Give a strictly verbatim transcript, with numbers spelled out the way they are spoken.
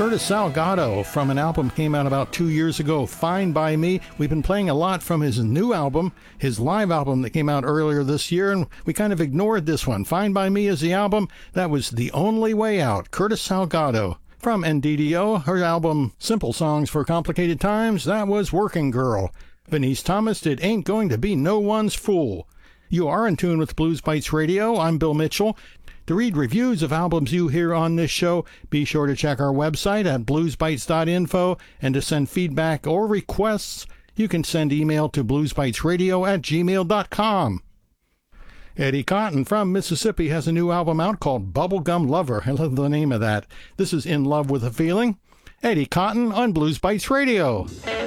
Curtis Salgado from an album came out about two years ago, Fine By Me. We've been playing a lot from his new album, his live album that came out earlier this year, and we kind of ignored this one. Fine By Me is the album. That was The Only Way Out, Curtis Salgado. From N D D O, her album Simple Songs for Complicated Times, that was Working Girl. Venice Thomas did Ain't Going to Be No One's Fool. You are in tune with Blues Bites Radio. I'm Bill Mitchell. To read reviews of albums you hear on this show, be sure to check our website at blues bites dot info, and to send feedback or requests, you can send email to bluesbitesradio at gmail dot com. Eddie Cotton from Mississippi has a new album out called Bubblegum Lover. I love the name of that. This is In Love with a Feeling. Eddie Cotton on Blues Bites Radio.